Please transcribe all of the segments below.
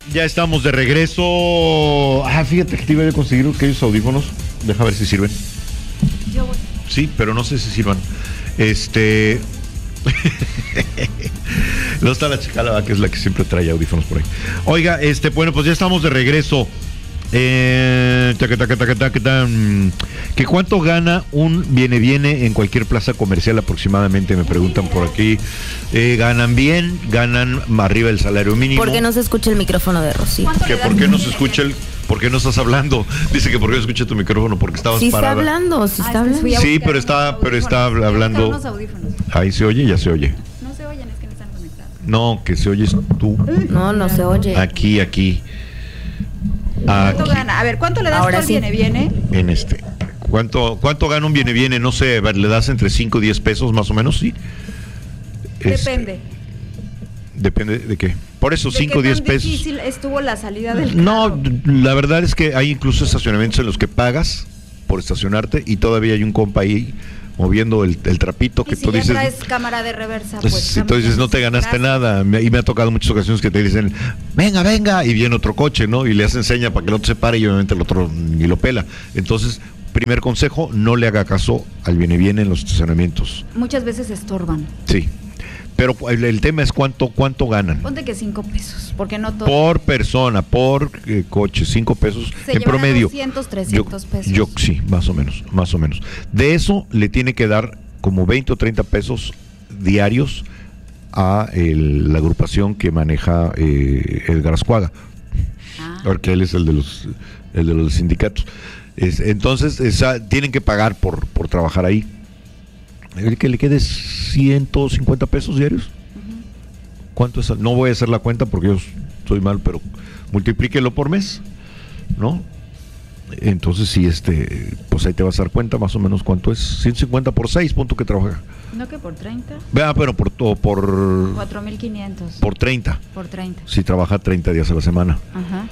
Ya estamos de regreso. Fíjate que te iba a conseguir aquellos audífonos. Deja ver si sirven. Yo voy. Sí, pero no sé si sirvan. No está la chica, que es la que siempre trae audífonos por ahí. Oiga, bueno, pues ya estamos de regreso. ¿Que cuánto gana un viene en cualquier plaza comercial aproximadamente? Me preguntan por aquí. Ganan bien, ganan arriba del salario mínimo. ¿Por qué no se escucha el micrófono de Rocío? ¿Que por qué no se escucha ¿por qué no estás hablando? Dice que por qué no escucha tu micrófono, porque estabas parada. Sí está hablando. Sí, pero está hablando. Ahí se oye, ya se oye. No se oyen, es que no están conectados. No, que se oyes tú. No se oye. Aquí. ¿Cuánto gana? A ver, ¿cuánto le das Ahora por sí. viene? En ¿Cuánto gana un viene? No sé, ¿le das entre 5 y 10 pesos más o menos? Sí. Depende. ¿Depende de qué? Por eso, 5 o 10 pesos. Difícil estuvo la salida del carro. No, la verdad es que hay incluso estacionamientos en los que pagas por estacionarte y todavía hay un compa ahí moviendo el trapito que si tú ya dices. Traes cámara de reversa, pues. Entonces no te ganaste nada. Y me ha tocado muchas ocasiones que te dicen, venga, y viene otro coche, ¿no? Y le hacen seña para que el otro se pare y obviamente el otro ni lo pela. Entonces, primer consejo, no le haga caso al viene en los estacionamientos. Muchas veces estorban. Sí. Pero el tema es cuánto ganan. Ponte que 5 pesos, porque no todo. Por persona, por coche, 5 pesos en promedio. 200, 300 pesos. Yo sí, más o menos. De eso le tiene que dar como 20 o 30 pesos diarios a la agrupación que maneja Edgar Ascuaga, porque él es el de los sindicatos. Entonces tienen que pagar por trabajar ahí. El que le quede 150 pesos diarios. ¿Cuánto es? No voy a hacer la cuenta porque yo soy mal, pero multiplíquelo por mes, ¿no? Entonces sí, pues ahí te vas a dar cuenta más o menos cuánto es. 150 por 6, punto que trabaja. No, que por 30. Pero por 4.500. Por 30. Por 30. Si trabaja 30 días a la semana. Ajá.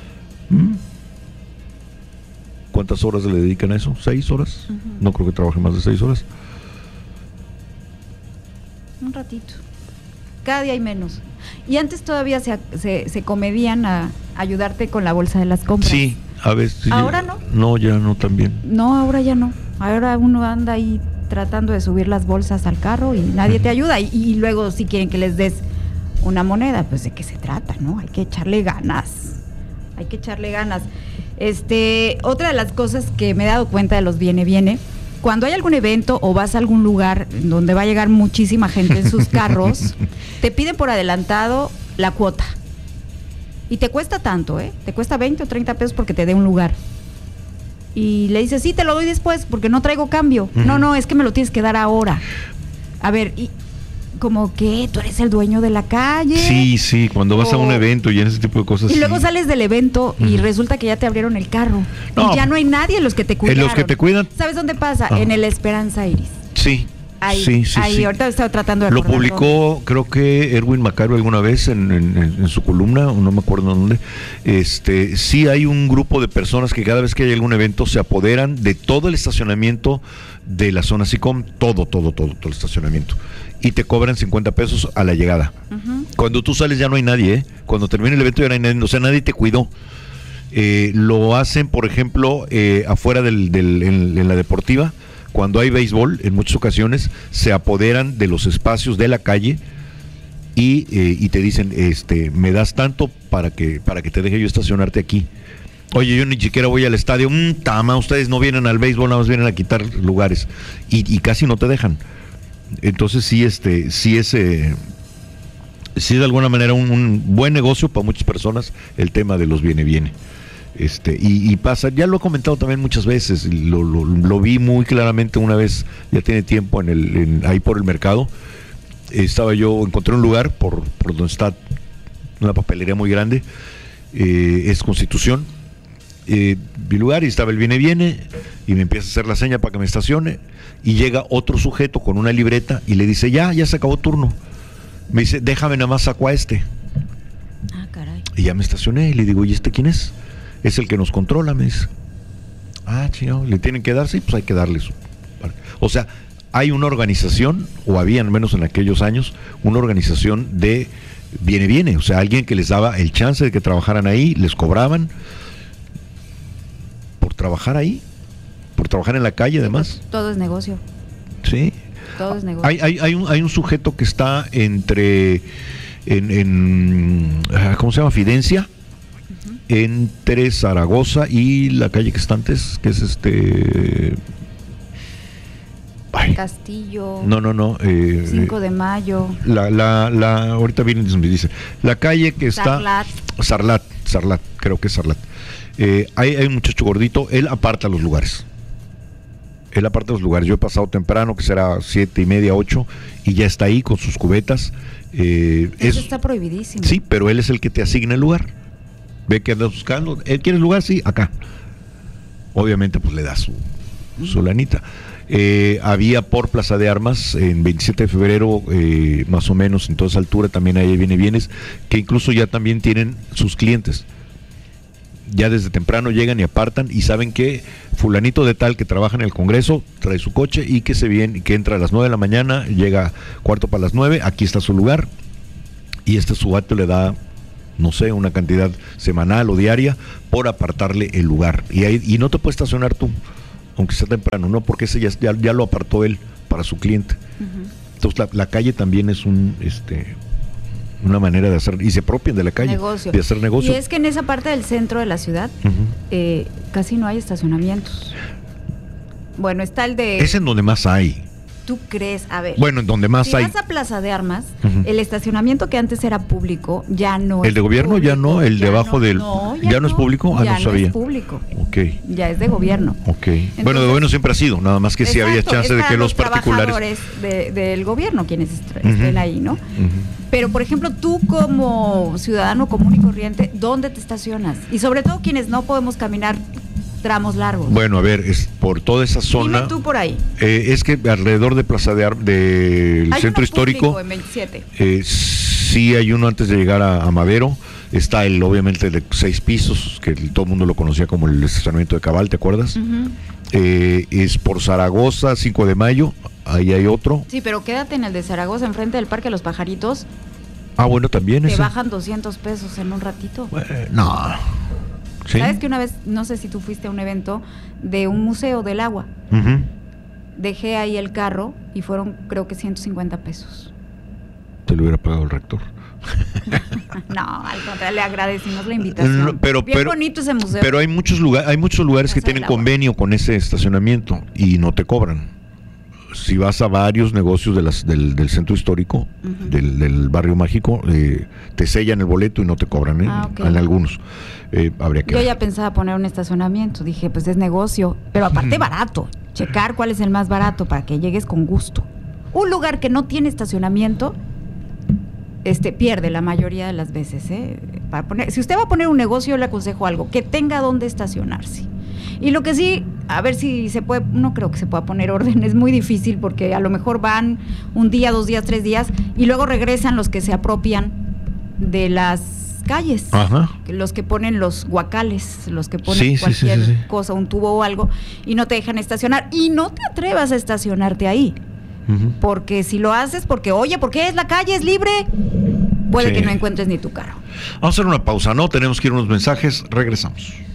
¿Cuántas horas le dedican a eso? ¿6 horas? No creo que trabaje más de 6 horas. Un ratito. Cada día hay menos. Y antes todavía se comedían a ayudarte con la bolsa de las compras. Sí, a veces. Sí, ¿ahora no? No, ya no también. No, ahora ya no. Ahora uno anda ahí tratando de subir las bolsas al carro y nadie te ayuda. Y luego si quieren que les des una moneda, pues de qué se trata, ¿no? Hay que echarle ganas. Otra de las cosas que me he dado cuenta de los viene, cuando hay algún evento o vas a algún lugar donde va a llegar muchísima gente en sus carros, te piden por adelantado la cuota. Y te cuesta tanto, te cuesta 20 o 30 pesos porque te dé un lugar. Y le dices, sí, te lo doy después porque no traigo cambio. No, es que me lo tienes que dar ahora. A ver, y como que tú eres el dueño de la calle. Sí, cuando vas a un evento y en ese tipo de cosas. Y luego sales del evento y resulta que ya te abrieron el carro. No, y ya no hay nadie en los que te cuidan. En los que te cuidan. ¿Sabes dónde pasa? En el Esperanza Iris. Sí. Ahí, sí. Ahorita he estado tratando de lo recordar publicó, dónde. creo que Erwin Macario alguna vez en su columna, no me acuerdo dónde. Sí hay un grupo de personas que cada vez que hay algún evento se apoderan de todo el estacionamiento de la zona SICOM, todo el estacionamiento, y te cobran 50 pesos a la llegada. Cuando tú sales ya no hay nadie, cuando termina el evento ya no hay nadie, o sea, nadie te cuidó. Lo hacen, por ejemplo, afuera en la deportiva. Cuando hay béisbol, en muchas ocasiones se apoderan de los espacios de la calle y te dicen, me das tanto para que te deje yo estacionarte aquí. Oye, yo ni siquiera voy al estadio. Tama, ustedes no vienen al béisbol, nada más vienen a quitar lugares y casi no te dejan. Entonces sí es de alguna manera un buen negocio para muchas personas el tema de los viene. Y pasa, ya lo he comentado también muchas veces, lo vi muy claramente una vez, ya tiene tiempo ahí por el mercado. Encontré un lugar por donde está una papelería muy grande, es Constitución. Vi lugar y estaba el viene y me empieza a hacer la seña para que me estacione y llega otro sujeto con una libreta y le dice, ya se acabó turno. Me dice, déjame nada más saco a Caray. y ya me estacioné y le digo, ¿y quién es? Es el que nos controla, me dice. Chingado, ¿le tienen que dar? Sí, pues hay que darle su... O sea, hay una organización, o había al menos en aquellos años, una organización de viene, o sea, alguien que les daba el chance de que trabajaran ahí, les cobraban por trabajar ahí, por trabajar en la calle además. Todo es negocio. Sí. Todo es negocio. Hay un sujeto que está entre ¿cómo se llama? Fidencia, entre Zaragoza y la calle que está antes, que es Castillo. No. 5 de Mayo. Ahorita viene y dice. La calle que está. Sarlat, creo que es Sarlat. Hay un muchacho gordito, él aparta los lugares. Yo he pasado temprano, que será 7:30, 8, y ya está ahí con sus cubetas. Eso está prohibidísimo. Sí, pero él es el que te asigna el lugar. Ve que andas buscando. ¿Él quiere el lugar? Sí, acá. Obviamente, pues le da su lanita. Había por Plaza de Armas en 27 de febrero, más o menos en toda esa altura, también hay bienes, que incluso ya también tienen sus clientes. Ya desde temprano llegan y apartan y saben que fulanito de tal que trabaja en el Congreso trae su coche y que entra a las 9 de la mañana, llega 8:45, aquí está su lugar, y subato le da, no sé, una cantidad semanal o diaria por apartarle el lugar. Y no te puedes estacionar tú, aunque sea temprano, no, porque ese ya lo apartó él para su cliente. Entonces la calle también es una manera de hacer, y se apropian de la calle, de hacer negocio. Y es que en esa parte del centro de la ciudad casi no hay estacionamientos. Bueno, está el de... Es en donde más hay. ¿Tú crees? A ver. Bueno, en donde más hay. Si vas a Plaza de Armas, el estacionamiento que antes era público ya no es. ¿El de gobierno público, ya no? ¿El de abajo del...? ¿Ya no es público? Ya no sabía. No es público. Ok. Ya es de gobierno. Ok. Entonces, bueno, de gobierno siempre ha sido, nada más que sí había chance de que los particulares... del gobierno quienes estén ahí, ¿no? Pero, por ejemplo, tú como ciudadano común y corriente, ¿dónde te estacionas? Y sobre todo quienes no podemos caminar tramos largos. Bueno, a ver, es por toda esa zona. Dime tú por ahí. Es que alrededor de Plaza del centro histórico, en 27. Sí hay uno antes de llegar a Madero. Está obviamente de 6 pisos, que todo el mundo lo conocía como el estacionamiento de Cabal, ¿te acuerdas? Es por Zaragoza, 5 de Mayo, ahí hay otro. Sí, pero quédate en el de Zaragoza, enfrente del Parque de los Pajaritos. Ah, bueno, también te bajan 200 pesos en un ratito. Bueno, no. ¿Sí? ¿Sabes que una vez, no sé si tú fuiste a un evento de un museo del agua? Dejé ahí el carro y fueron, creo que 150 pesos. Te lo hubiera pagado el rector. No, al contrario, le agradecimos la invitación. Bien bonito ese museo. Pero hay muchos lugares que tienen convenio con ese estacionamiento y no te cobran. Si vas a varios negocios del centro histórico, del barrio mágico, te sellan el boleto y no te cobran en algunos. Habría que Yo ya pensaba poner un estacionamiento, dije, pues es negocio, pero aparte barato, checar cuál es el más barato para que llegues con gusto. Un lugar que no tiene estacionamiento pierde la mayoría de las veces, si usted va a poner un negocio, yo le aconsejo algo, que tenga dónde estacionarse. Y lo que sí, a ver si se puede, no creo que se pueda poner orden, es muy difícil porque a lo mejor van un día, 2 días, 3 días y luego regresan los que se apropian de las calles, los que ponen los guacales, los que ponen cualquier cosa, un tubo o algo, y no te dejan estacionar, y no te atrevas a estacionarte ahí, porque si lo haces, porque es la calle, es libre, puede que no encuentres ni tu carro. Vamos a hacer una pausa, ¿no? Tenemos que ir a unos mensajes, regresamos.